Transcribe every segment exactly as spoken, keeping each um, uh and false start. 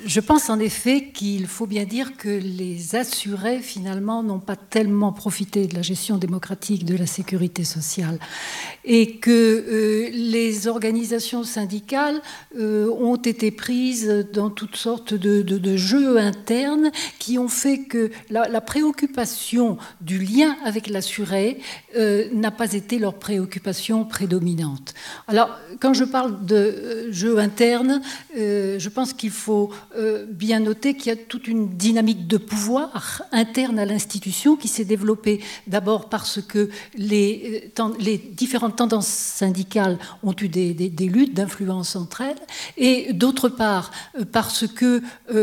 Je pense en effet qu'il faut bien dire que les assurés, finalement, n'ont pas tellement profité de la gestion démocratique de la sécurité sociale et que euh, les organisations syndicales euh, ont été prises dans toutes sortes de, de, de jeux internes qui ont fait que la, la préoccupation du lien avec l'assuré euh, n'a pas été leur préoccupation prédominante. Alors, quand je parle de euh, jeux internes, euh, je pense qu'il faut euh, bien noter qu'il y a toute une dynamique de pouvoir interne à l'institution qui s'est développée d'abord parce que les, les différentes tendances syndicales ont eu des, des, des luttes d'influence entre elles, et d'autre part parce que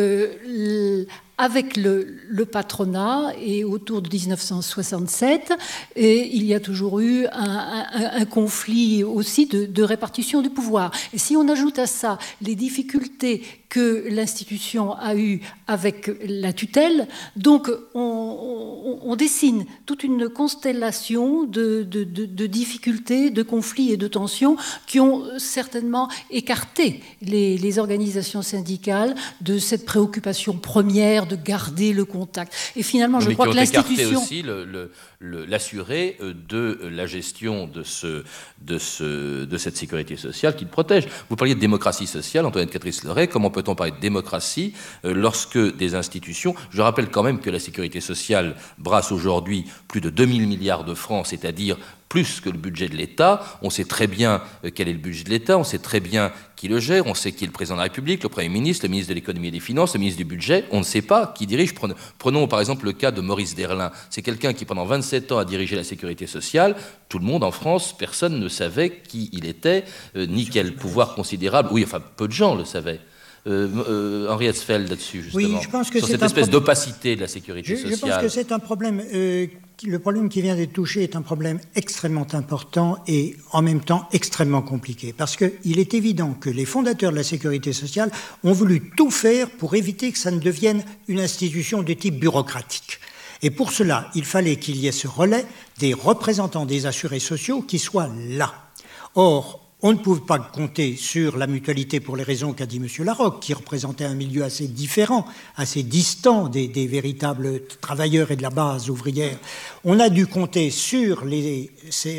euh, avec le, le patronat, et autour de dix-neuf cent soixante-sept, et il y a toujours eu un, un, un conflit aussi de, de répartition du pouvoir. Et si on ajoute à ça les difficultés que l'institution a eues avec la tutelle, donc on, on, on dessine toute une constellation de, de, de, de difficultés, de conflits et de tensions qui ont certainement écarté les, les organisations syndicales de cette préoccupation première de garder le contact. Et finalement, je mais crois qui ont que l'institution... écarté aussi le, le, le, l'assuré de la gestion de, ce, de, ce, de cette sécurité sociale qui le protège. Vous parliez de démocratie sociale, Antoinette Catrice-Loret. Comment peut-on parler de démocratie euh, lorsque des institutions... Je rappelle quand même que la sécurité sociale brasse aujourd'hui plus de deux mille milliards de francs, c'est-à-dire plus que le budget de l'État. On sait très bien quel est le budget de l'État, on sait très bien qui le gère, on sait qui est le président de la République, le Premier ministre, le ministre de l'économie et des finances, le ministre du budget. On ne sait pas qui dirige. Prenons par exemple le cas de Maurice Derlin. C'est quelqu'un qui pendant vingt-sept ans a dirigé la sécurité sociale. Tout le monde en France, personne ne savait qui il était, euh, ni quel pouvoir considérable. Oui, enfin, peu de gens le savaient. Euh, euh, Henri Hetzfeld là-dessus, justement, oui, je pense que sur c'est cette un espèce pro... d'opacité de la sécurité je, sociale. Je pense que c'est un problème, euh, le problème qui vient d'être touché est un problème extrêmement important et en même temps extrêmement compliqué. Parce qu'il est évident que les fondateurs de la sécurité sociale ont voulu tout faire pour éviter que ça ne devienne une institution de type bureaucratique. Et pour cela, il fallait qu'il y ait ce relais des représentants des assurés sociaux qui soient là. Or, on ne pouvait pas compter sur la mutualité pour les raisons qu'a dit M. Larocque, qui représentait un milieu assez différent, assez distant des, des véritables travailleurs et de la base ouvrière. On a dû compter sur les,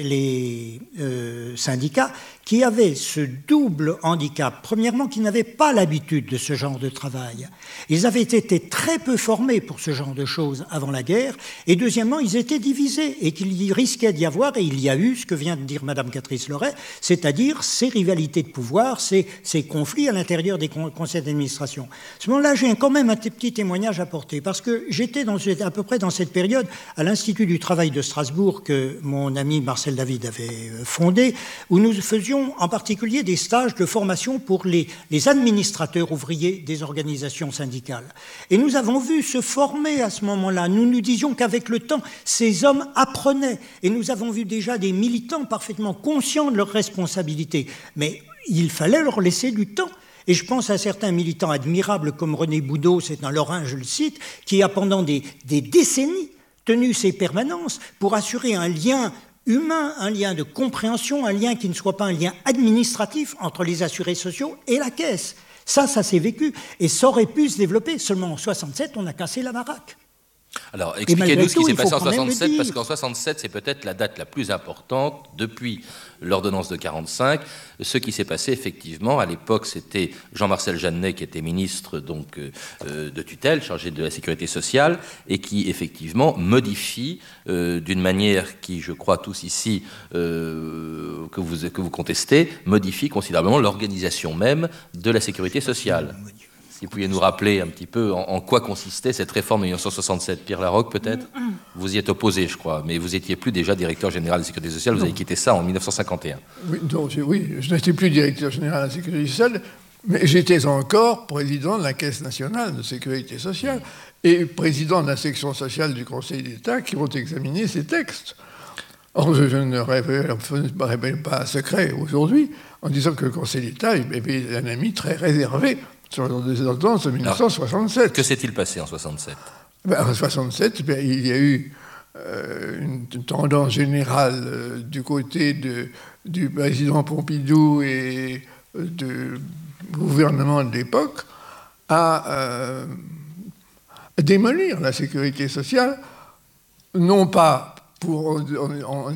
les euh, syndicats qui avaient ce double handicap. Premièrement, qu'ils n'avaient pas l'habitude de ce genre de travail. Ils avaient été très peu formés pour ce genre de choses avant la guerre. Et deuxièmement, ils étaient divisés et qu'il y risquait d'y avoir, et il y a eu ce que vient de dire Mme Catrice-Loret, c'est-à-dire ces rivalités de pouvoir, ces, ces conflits à l'intérieur des conseils d'administration. À ce moment-là, j'ai quand même un petit témoignage à porter, parce que j'étais dans, à peu près dans cette période à l'Institut du travail de Strasbourg que mon ami Marcel David avait fondé, où nous faisions en particulier des stages de formation pour les, les administrateurs ouvriers des organisations syndicales. Et nous avons vu se former à ce moment-là. Nous nous disions qu'avec le temps, ces hommes apprenaient. Et nous avons vu déjà des militants parfaitement conscients de leurs responsabilités. Mais il fallait leur laisser du temps. Et je pense à certains militants admirables comme René Boudot, c'est un Lorrain, je le cite, qui a pendant des, des décennies tenu ses permanences pour assurer un lien humain, un lien de compréhension, un lien qui ne soit pas un lien administratif entre les assurés sociaux et la caisse. Ça, ça s'est vécu. Et ça aurait pu se développer. Seulement en soixante-sept, on a cassé la baraque. Alors, expliquez-nous ce qui s'est passé en soixante-sept, parce qu'en soixante-sept, c'est peut-être la date la plus importante depuis l'ordonnance de quarante-cinq. Ce qui s'est passé, effectivement, à l'époque, c'était Jean-Marcel Jeannet, qui était ministre donc, euh, de tutelle, chargé de la sécurité sociale, et qui, effectivement, modifie, euh, d'une manière qui, je crois, tous ici, euh, que, vous, que vous contestez, modifie considérablement l'organisation même de la sécurité sociale. Si vous pouviez nous rappeler un petit peu en, en quoi consistait cette réforme de mille neuf cent soixante-sept. Pierre Larocque, peut-être? Vous y êtes opposé, je crois, mais vous n'étiez plus déjà directeur général de la Sécurité sociale, vous non. avez quitté ça en mille neuf cent cinquante et un. Oui, donc, oui, je n'étais plus directeur général de la Sécurité sociale, mais j'étais encore président de la Caisse nationale de sécurité sociale et président de la section sociale du Conseil d'État qui vont examiner ces textes. Or, je, je ne révèle, révèle pas un secret aujourd'hui en disant que le Conseil d'État avait un ami très réservé sur les ordonnances de mille neuf cent soixante-sept. Alors, que s'est-il passé en soixante-sept? ben, En soixante-sept, ben, il y a eu euh, une, une tendance générale euh, du côté de, du président Pompidou et euh, du gouvernement de l'époque à euh, démolir la sécurité sociale, non pas pour en, en, en,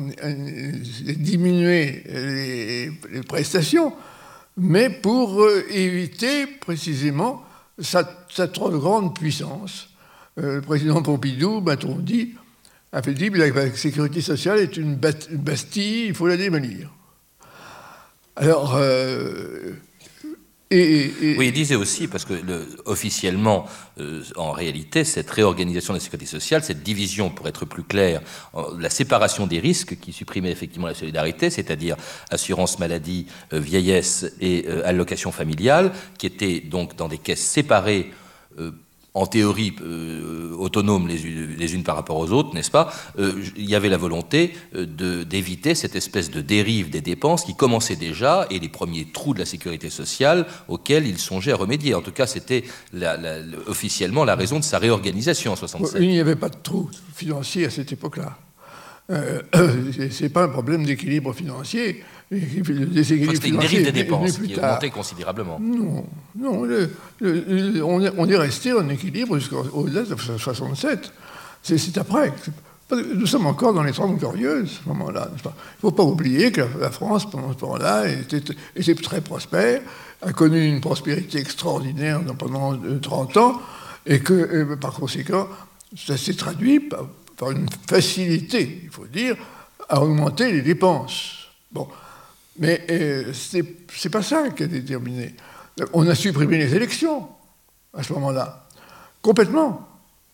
diminuer les, les prestations, mais pour euh, éviter précisément sa, sa trop grande puissance. Euh, le président Pompidou, m'a-t-on dit, a fait dire que la sécurité sociale est une bastille, il faut la démolir. Alors... Euh, Et, et, oui, il disait aussi, parce que le, officiellement, euh, en réalité, cette réorganisation de la sécurité sociale, cette division, pour être plus clair, euh, la séparation des risques qui supprimait effectivement la solidarité, c'est-à-dire assurance maladie, euh, vieillesse et euh, allocation familiale, qui étaient donc dans des caisses séparées, euh, en théorie euh, autonomes les, les unes par rapport aux autres, n'est-ce pas? euh, Il y avait la volonté euh, de, d'éviter cette espèce de dérive des dépenses qui commençait déjà, et les premiers trous de la sécurité sociale auxquels il songeait à remédier. En tout cas, c'était la, la, officiellement la raison de sa réorganisation en soixante-sept. Il n'y avait pas de trou financier à cette époque-là. Euh, euh, c'est pas un problème d'équilibre financier. C'était une dérive des dépenses qui augmentait considérablement. Non, non le, le, le, on, est, on est resté en équilibre jusqu'au-delà de soixante-sept. C'est, c'est après. Nous sommes encore dans les Trente Glorieuses, à ce moment-là. Il ne faut pas oublier que la France, pendant ce temps-là, était, était très prospère, a connu une prospérité extraordinaire pendant trente ans, et que, et par conséquent, ça s'est traduit par, par une facilité, il faut dire, à augmenter les dépenses. Bon. Mais euh, c'est, c'est pas ça qui a déterminé. On a supprimé les élections à ce moment-là, complètement.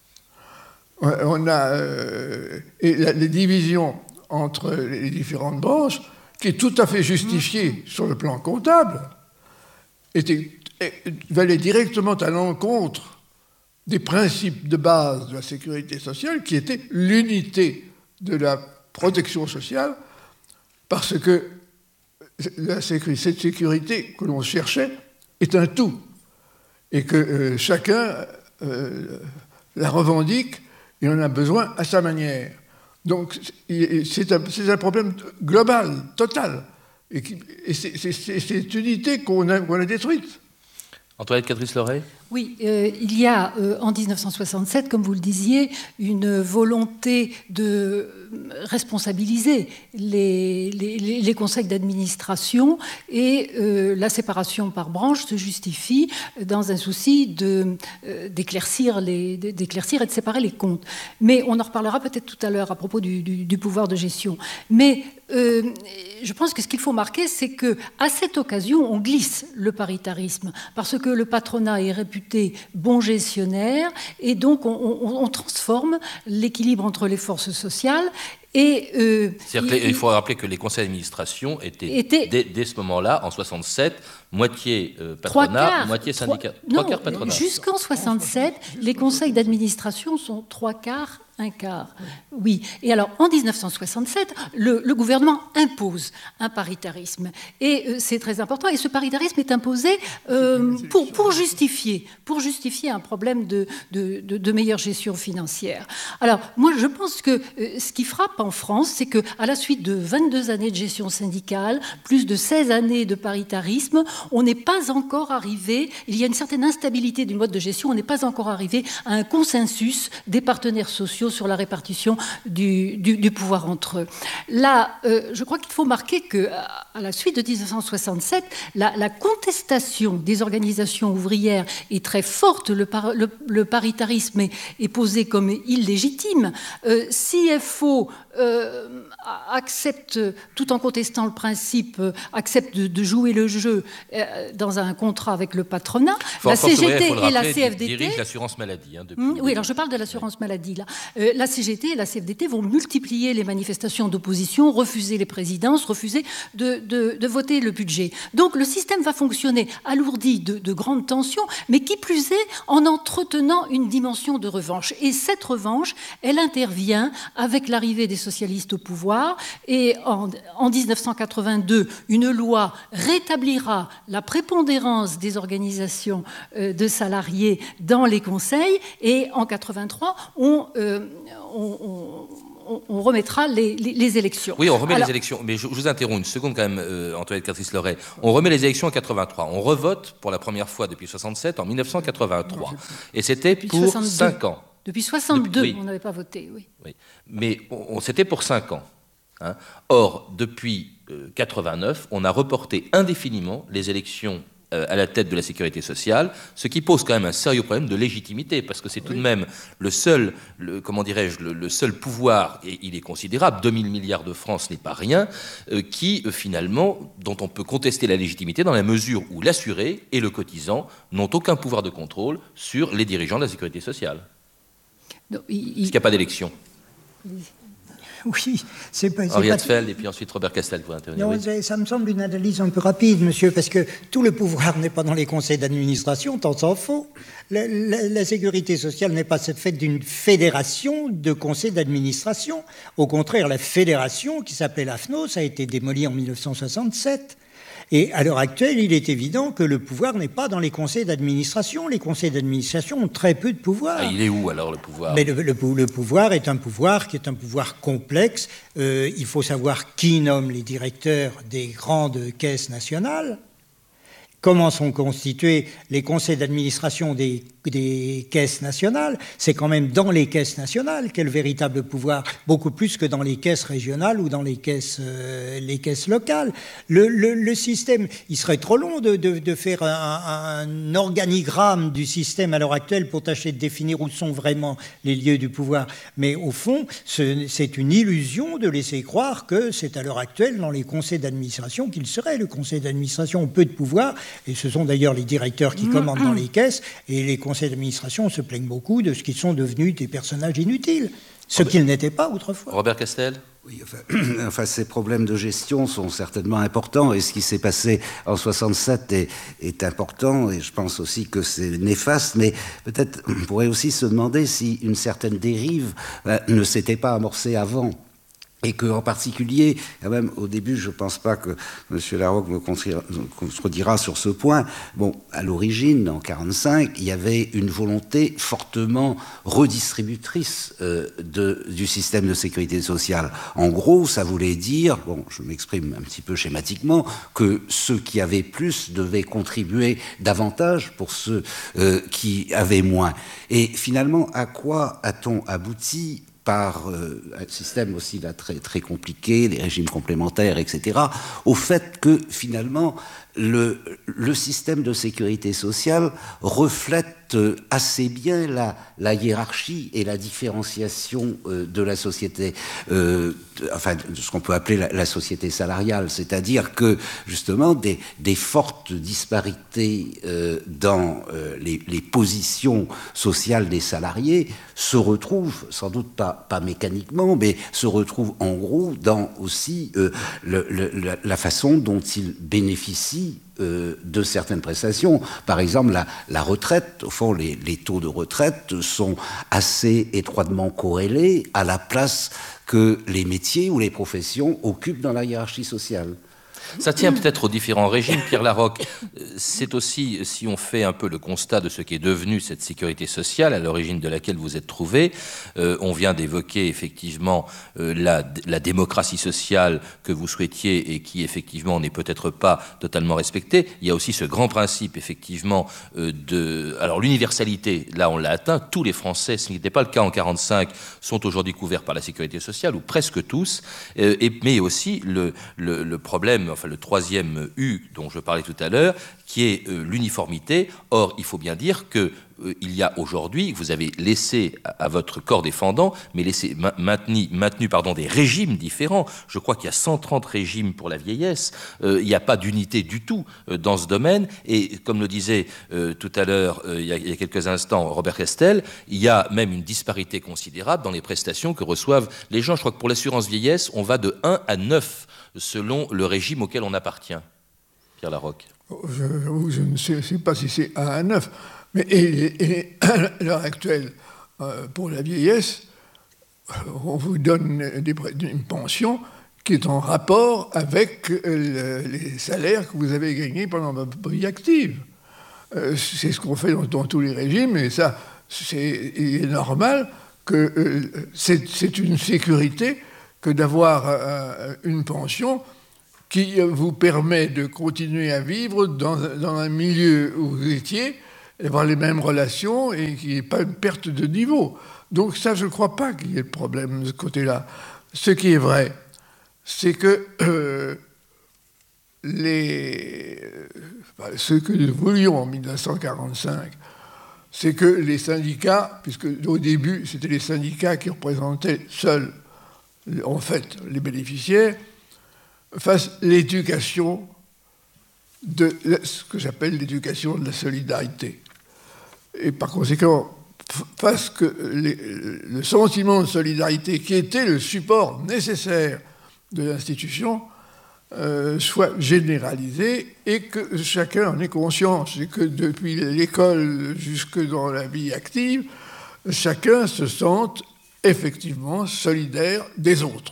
On a euh, et la, les divisions entre les différentes branches, qui est tout à fait justifiée sur le plan comptable, était, valait directement à l'encontre des principes de base de la sécurité sociale, qui était l'unité de la protection sociale, parce que la sécurité, cette sécurité que l'on cherchait est un tout, et que euh, chacun euh, la revendique et en a besoin à sa manière. Donc c'est un, c'est un problème global, total, et, qui, et c'est, c'est, c'est cette unité qu'on a, qu'on a détruite. Antoinette Catrice-Loret ? Oui, euh, il y a euh, en dix-neuf cent soixante-sept, comme vous le disiez, une volonté de responsabiliser les, les, les conseils d'administration, et euh, la séparation par branche se justifie dans un souci de, euh, d'éclaircir, les, d'éclaircir et de séparer les comptes. Mais on en reparlera peut-être tout à l'heure à propos du, du, du pouvoir de gestion. Mais euh, je pense que ce qu'il faut marquer, c'est qu'à cette occasion, on glisse le paritarisme, parce que le patronat est réputé bon gestionnaire, et donc on, on, on transforme l'équilibre entre les forces sociales. Et, euh, il, il faut rappeler que les conseils d'administration étaient, étaient dès, dès ce moment-là, en soixante-sept, moitié euh, patronat, quarts, moitié syndicat. Trois, trois non, quarts patronat. Jusqu'en soixante-sept, les conseils d'administration sont trois quarts, un quart. Oui. Et alors, en dix-neuf cent soixante-sept, le, le gouvernement impose un paritarisme. Et euh, c'est très important. Et ce paritarisme est imposé euh, pour, pour, justifier, pour justifier un problème de, de, de, de meilleure gestion financière. Alors, moi, je pense que euh, ce qui frappe en France, c'est qu'à la suite de vingt-deux années de gestion syndicale, plus de seize années de paritarisme, on n'est pas encore arrivé, il y a une certaine instabilité du mode de gestion, on n'est pas encore arrivé à un consensus des partenaires sociaux sur la répartition du, du, du pouvoir entre eux. Là, euh, je crois qu'il faut marquer qu'à la suite de dix-neuf cent soixante-sept, la, la contestation des organisations ouvrières est très forte, le, par, le, le paritarisme est, est posé comme illégitime. Euh, C F O euh, accepte, tout en contestant le principe, euh, accepte de, de jouer le jeu euh, dans un contrat avec le patronat. Fort, la C G T et la C F D T dirigent l'assurance maladie. Hein, depuis mmh, oui, alors je parle de l'assurance maladie là. Euh, la C G T et la C F D T vont multiplier les manifestations d'opposition, refuser les présidences, refuser de, de, de voter le budget. Donc le système va fonctionner alourdi de, de grandes tensions, mais qui plus est en entretenant une dimension de revanche. Et cette revanche, elle intervient avec l'arrivée des socialistes au pouvoir, et en, en dix-neuf cent quatre-vingt-deux, une loi rétablira la prépondérance des organisations euh, de salariés dans les conseils, et en quatre-vingt-trois, on, euh, on, on on, on remettra les, les, les élections. Oui, on remet Alors, les élections. Mais je, je vous interromps une seconde quand même, euh, Antoinette Catrice-Loret. On remet les élections en quatre-vingt-trois. On revote pour la première fois depuis soixante-sept en mille neuf cent quatre-vingt-trois. Et c'était pour soixante-deux. cinq ans. Depuis soixante-deux, Depuis, oui. on n'avait pas voté, oui. Oui. Mais on, on, c'était pour cinq ans. Hein. Or, depuis euh, quatre-vingt-neuf, on a reporté indéfiniment les élections euh, à la tête de la sécurité sociale, ce qui pose quand même un sérieux problème de légitimité, parce que c'est tout oui. de même le seul, le, comment dirais-je, le, le seul pouvoir, et il est considérable, deux mille milliards de francs, ce n'est pas rien, euh, qui euh, finalement, dont on peut contester la légitimité dans la mesure où l'assuré et le cotisant n'ont aucun pouvoir de contrôle sur les dirigeants de la sécurité sociale. Non, il, il... Parce qu'il n'y a pas d'élection. Oui, c'est pas... Henriette Feld et puis ensuite Robert Castel pour intervenir. Non, oui. Ça me semble une analyse un peu rapide, monsieur, parce que tout le pouvoir n'est pas dans les conseils d'administration, tant s'en faut. La, la, la sécurité sociale n'est pas faite d'une fédération de conseils d'administration. Au contraire, la fédération, qui s'appelait l'A F N O S, a été démolie en mille neuf cent soixante-sept. Et à l'heure actuelle, il est évident que le pouvoir n'est pas dans les conseils d'administration. Les conseils d'administration ont très peu de pouvoir. Ah, il est où alors le pouvoir ? Mais le, le, le pouvoir est un pouvoir qui est un pouvoir complexe. Euh, il faut savoir qui nomme les directeurs des grandes caisses nationales. Comment sont constitués les conseils d'administration des, des caisses nationales? C'est quand même dans les caisses nationales qu'est le véritable pouvoir, beaucoup plus que dans les caisses régionales ou dans les caisses, euh, les caisses locales. Le, le, le système, il serait trop long de, de, de faire un, un organigramme du système à l'heure actuelle pour tâcher de définir où sont vraiment les lieux du pouvoir. Mais au fond, ce, c'est une illusion de laisser croire que c'est à l'heure actuelle dans les conseils d'administration qu'il serait. Le conseil d'administration a peu de pouvoir. Et ce sont d'ailleurs les directeurs qui commandent dans les caisses, et les conseils d'administration se plaignent beaucoup de ce qu'ils sont devenus des personnages inutiles, ce qu'ils n'étaient pas autrefois. Robert Castel ? Oui, enfin, enfin, ces problèmes de gestion sont certainement importants, et ce qui s'est passé en soixante-sept est, est important, et je pense aussi que c'est néfaste, mais peut-être on pourrait aussi se demander si une certaine dérive euh, ne s'était pas amorcée avant. Et qu'en particulier, quand même, au début, je ne pense pas que M. Larocque me contredira sur ce point. Bon, à l'origine, en mille neuf cent quarante-cinq, il y avait une volonté fortement redistributrice euh, de, du système de sécurité sociale. En gros, ça voulait dire, bon, je m'exprime un petit peu schématiquement, que ceux qui avaient plus devaient contribuer davantage pour ceux euh, qui avaient moins. Et finalement, à quoi a-t-on abouti ? Par euh, un système aussi là, très, très compliqué, des régimes complémentaires, et cetera, au fait que finalement le, le système de sécurité sociale reflète assez bien la, la hiérarchie et la différenciation euh, de la société, euh, enfin de ce qu'on peut appeler la, la société salariale, c'est-à-dire que justement des, des fortes disparités euh, dans euh, les, les positions sociales des salariés se retrouvent, sans doute pas, pas mécaniquement, mais se retrouvent en gros dans aussi euh, le, le, la, la façon dont ils bénéficient Euh, de certaines prestations. Par exemple, la, la retraite, au fond, les, les taux de retraite sont assez étroitement corrélés à la place que les métiers ou les professions occupent dans la hiérarchie sociale. Ça tient peut-être aux différents régimes, Pierre Larocque. C'est aussi, si on fait un peu le constat de ce qu'est devenu cette sécurité sociale, à l'origine de laquelle vous êtes trouvé, euh, on vient d'évoquer effectivement euh, la, la démocratie sociale que vous souhaitiez et qui effectivement n'est peut-être pas totalement respectée. Il y a aussi ce grand principe effectivement euh, de... Alors l'universalité, là on l'a atteint, tous les Français, ce n'était pas le cas en quarante-cinq, sont aujourd'hui couverts par la sécurité sociale, ou presque tous, euh, et, mais aussi le, le, le problème... enfin le troisième U dont je parlais tout à l'heure, qui est euh, l'uniformité. Or, il faut bien dire que euh, il y a aujourd'hui, vous avez laissé à, à votre corps défendant, mais laissé ma- maintenu, maintenu pardon, des régimes différents. Je crois qu'il y a cent trente régimes pour la vieillesse. Euh, il n'y a pas d'unité du tout euh, dans ce domaine. Et comme le disait euh, tout à l'heure, euh, il, y a, il y a quelques instants, Robert Castel, il y a même une disparité considérable dans les prestations que reçoivent les gens. Je crois que pour l'assurance vieillesse, on va de un à neuf selon le régime auquel on appartient. Pierre Larocque. Je, je ne sais, sais pas si c'est un à neuf, mais et, et, à l'heure actuelle, euh, pour la vieillesse, on vous donne des, une pension qui est en rapport avec le, les salaires que vous avez gagnés pendant votre vie active. Euh, c'est ce qu'on fait dans, dans tous les régimes, et ça, c'est il est normal que euh, c'est, c'est une sécurité que d'avoir euh, une pension qui vous permet de continuer à vivre dans, dans un milieu où vous étiez, avoir les mêmes relations et qu'il n'y ait pas une perte de niveau. Donc ça, je ne crois pas qu'il y ait de problème de ce côté-là. Ce qui est vrai, c'est que euh, les, euh, ce que nous voulions en mille neuf cent quarante-cinq, c'est que les syndicats, puisque au début, c'était les syndicats qui représentaient seuls, en fait, les bénéficiaires, fassent l'éducation de ce que j'appelle l'éducation de la solidarité. Et par conséquent, fasse que les, le sentiment de solidarité, qui était le support nécessaire de l'institution, euh, soit généralisé et que chacun en ait conscience. Et que depuis l'école jusque dans la vie active, chacun se sente effectivement solidaire des autres.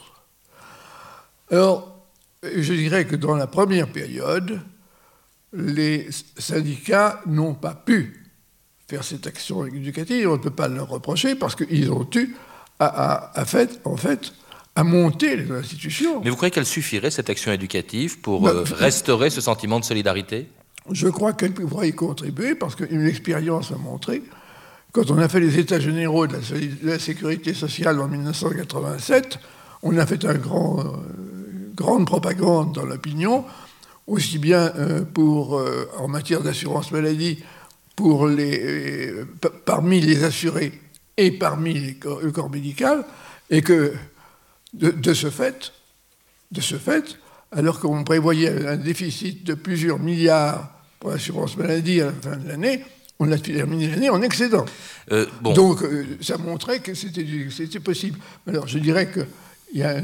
Alors, je dirais que dans la première période, les syndicats n'ont pas pu faire cette action éducative. On ne peut pas leur reprocher parce qu'ils ont eu, à, à, à fait, en fait, à monter les institutions. Mais vous croyez qu'elle suffirait, cette action éducative, pour bah, euh, restaurer ce sentiment de solidarité ? Je crois qu'elle pourrait y contribuer parce qu'une expérience a montré, quand on a fait les États généraux de la, de la sécurité sociale en mille neuf cent quatre-vingt-sept, on a fait une grand, euh, grande propagande dans l'opinion, aussi bien euh, pour, euh, en matière d'assurance maladie, pour les, euh, p- parmi les assurés et parmi les corps, le corps médical, et que de, de ce fait, de ce fait, alors qu'on prévoyait un déficit de plusieurs milliards pour l'assurance maladie à la fin de l'année, on a terminé l'année en excédent. Euh, bon. Donc, euh, ça montrait que c'était, c'était possible. Alors, je dirais que il y a,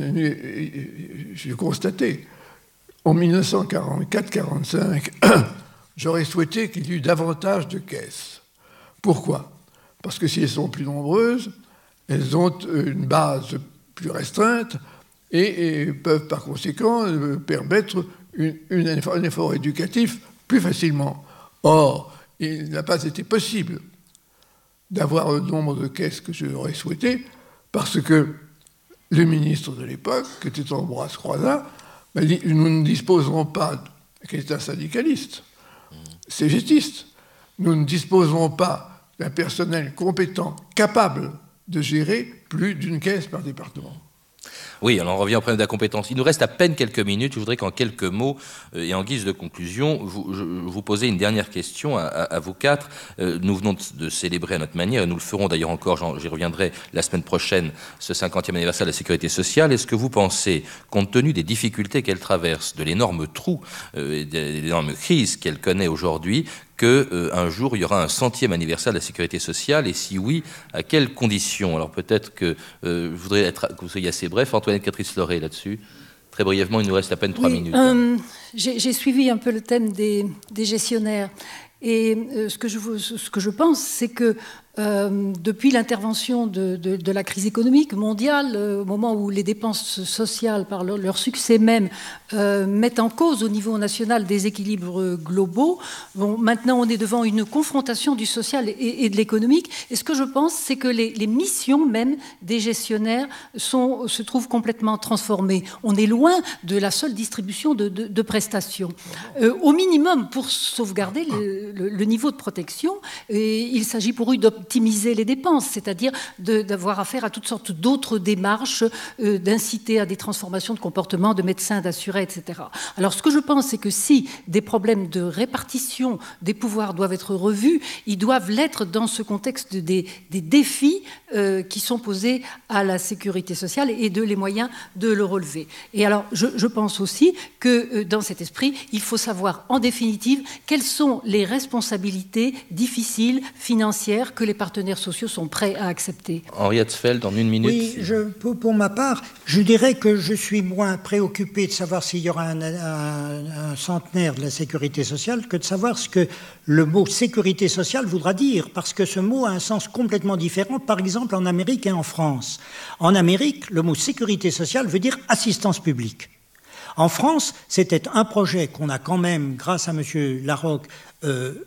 j'ai constaté, en mille neuf cent quarante-quatre quarante-cinq, j'aurais souhaité qu'il y eût davantage de caisses. Pourquoi ? Parce que si elles sont plus nombreuses, elles ont une base plus restreinte et, et peuvent par conséquent permettre une, une, un effort éducatif plus facilement. Or, il n'a pas été possible d'avoir le nombre de caisses que j'aurais souhaité parce que le ministre de l'époque, qui était Ambroise Croizat, m'a dit « Nous ne disposerons pas, qui est un syndicaliste, cégétiste, nous ne disposerons pas d'un personnel compétent, capable de gérer plus d'une caisse par département. » Oui, alors on revient au problème de la compétence. Il nous reste à peine quelques minutes. Je voudrais qu'en quelques mots euh, et en guise de conclusion, vous, je, vous posez une dernière question à, à, à vous quatre. Euh, nous venons de, de célébrer à notre manière, et nous le ferons d'ailleurs encore, j'y reviendrai la semaine prochaine, ce cinquantième anniversaire de la sécurité sociale. Est-ce que vous pensez, compte tenu des difficultés qu'elle traverse, de l'énorme trou euh, et de l'énorme crise qu'elle connaît aujourd'hui, qu'un euh, jour, il y aura un centième anniversaire de la sécurité sociale, et si oui, à quelles conditions ? Alors peut-être que euh, je voudrais être, que vous soyez assez bref, Antoinette Catrice-Loré, là-dessus. Très brièvement, il nous reste à peine trois oui, minutes. Euh, j'ai, j'ai suivi un peu le thème des, des gestionnaires, et euh, ce, que je, ce que je pense, c'est que Euh, depuis l'intervention de, de, de la crise économique mondiale, euh, au moment où les dépenses sociales, par leur, leur succès même, euh, mettent en cause au niveau national des équilibres globaux, bon, maintenant on est devant une confrontation du social et, et de l'économique. Et ce que je pense, c'est que les, les missions même des gestionnaires sont, se trouvent complètement transformées. On est loin de la seule distribution de, de, de prestations. Euh, au minimum, pour sauvegarder le, le, le niveau de protection, et il s'agit pour eux d'optimiser optimiser les dépenses, c'est-à-dire de, d'avoir affaire à toutes sortes d'autres démarches, euh, d'inciter à des transformations de comportement de médecins, d'assurés, et cetera. Alors ce que je pense, c'est que si des problèmes de répartition des pouvoirs doivent être revus, ils doivent l'être dans ce contexte des, des défis euh, qui sont posés à la sécurité sociale et de les moyens de le relever. Et alors je, je pense aussi que euh, dans cet esprit, il faut savoir en définitive quelles sont les responsabilités difficiles, financières, que les partenaires sociaux sont prêts à accepter. Henri Hetzfeld, en une minute. Oui, je, pour, pour ma part, je dirais que je suis moins préoccupé de savoir s'il y aura un, un, un centenaire de la sécurité sociale que de savoir ce que le mot sécurité sociale voudra dire, parce que ce mot a un sens complètement différent, par exemple en Amérique et en France. En Amérique, le mot sécurité sociale veut dire assistance publique. En France, c'était un projet qu'on a quand même, grâce à M. Larocque, euh,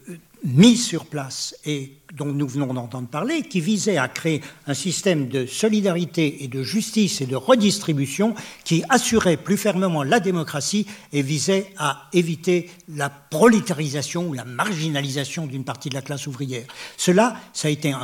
mis sur place et dont nous venons d'entendre parler, qui visait à créer un système de solidarité et de justice et de redistribution qui assurait plus fermement la démocratie et visait à éviter la prolétarisation ou la marginalisation d'une partie de la classe ouvrière. Cela, ça a été un